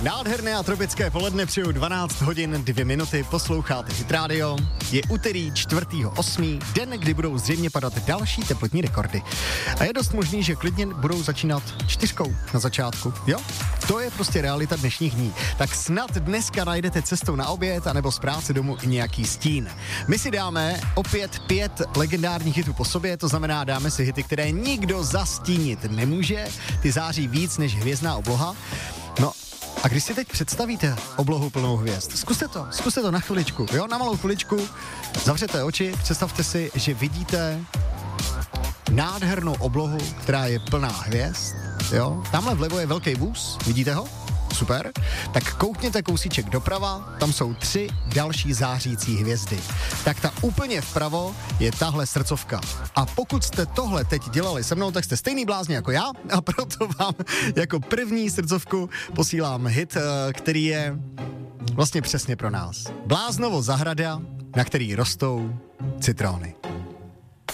Nádherné a tropické poledne přeju 12 hodin 2 minuty, posloucháte Hit Radio. Je úterý 4.8., den, kdy budou zřejmě padat další teplotní rekordy. A je dost možný, že klidně budou začínat 4 na začátku, jo? To je prostě realita dnešních dní. Tak snad dneska najdete cestou na oběd anebo z práce domů i nějaký stín. My si dáme opět 5 legendárních hitů po sobě, to znamená dáme si hity, které nikdo zastínit nemůže, ty září víc než hvězdná obloha. No a když si teď představíte oblohu plnou hvězd, zkuste to na chviličku, jo, na malou chviličku, zavřete oči, představte si, že vidíte nádhernou oblohu, která je plná hvězd, jo, tamhle vlevo je velký vůz, vidíte ho? Super, tak koukněte kousíček doprava, tam jsou 3 další zářící hvězdy. Tak ta úplně vpravo je tahle srdcovka. A pokud jste tohle teď dělali se mnou, tak jste stejný blázni jako já a proto vám jako první srdcovku posílám hit, který je vlastně přesně pro nás. Bláznovo zahrada, na který rostou citrony.